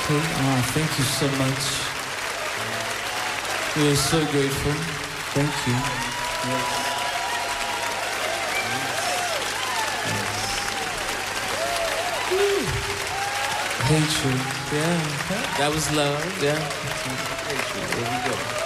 Okay. Thank you so much. We are so grateful. Thank you. Yes. Hatred. Yeah. That was love. Yeah. Hatred. There we go.